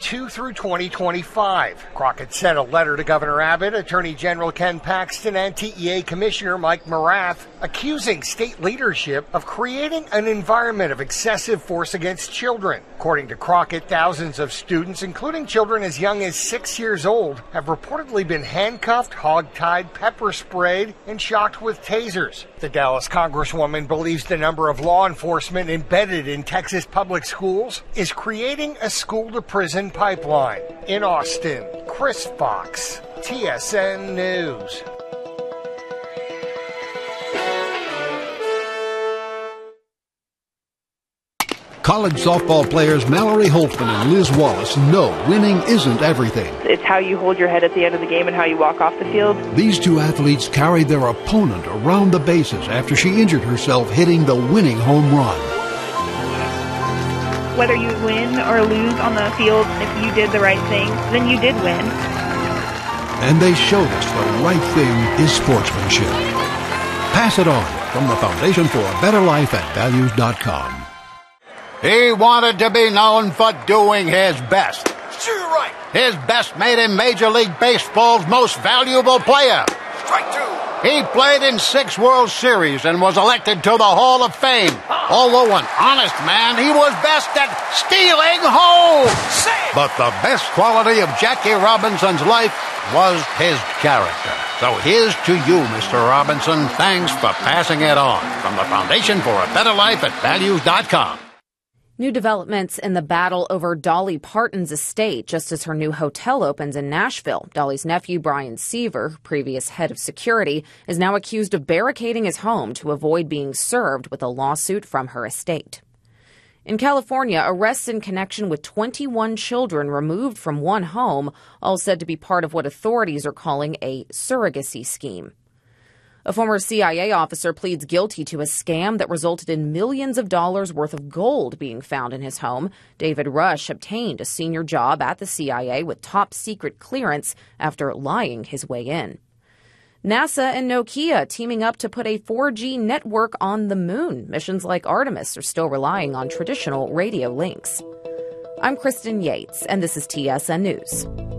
2022 through 2025. Crockett sent a letter to Governor Abbott, Attorney General Ken Paxton, and TEA Commissioner Mike Morath, accusing state leadership of creating an environment of excessive force against children. According to Crockett, thousands of students, including children as young as 6 years old, have reportedly been handcuffed, hogtied, pepper sprayed, and shocked with tasers. The Dallas Congresswoman believes the number of law enforcement embedded in Texas public schools is creating a school-to-prison pipeline. In Austin, Chris Fox, TSN News. College softball players Mallory Holtzman and Liz Wallace know winning isn't everything. It's how you hold your head at the end of the game and how you walk off the field. These two athletes carried their opponent around the bases after she injured herself hitting the winning home run. Whether you win or lose on the field, if you did the right thing, then you did win. And they showed us the right thing is sportsmanship. Pass it on from the Foundation for a Better Life at Values.com. He wanted to be known for doing his best. Sure, right. His best made him Major League Baseball's most valuable player. Strike two. He played in 6 World Series and was elected to the Hall of Fame. Although an honest man, he was best at stealing home. But the best quality of Jackie Robinson's life was his character. So here's to you, Mr. Robinson. Thanks for passing it on. From the Foundation for a Better Life at Values.com. New developments in the battle over Dolly Parton's estate just as her new hotel opens in Nashville. Dolly's nephew, Brian Seaver, previous head of security, is now accused of barricading his home to avoid being served with a lawsuit from her estate. In California, arrests in connection with 21 children removed from one home, all said to be part of what authorities are calling a surrogacy scheme. A former CIA officer pleads guilty to a scam that resulted in millions of dollars worth of gold being found in his home. David Rush obtained a senior job at the CIA with top-secret clearance after lying his way in. NASA and Nokia teaming up to put a 4G network on the moon. Missions like Artemis are still relying on traditional radio links. I'm Kristen Yates, and this is TSN News.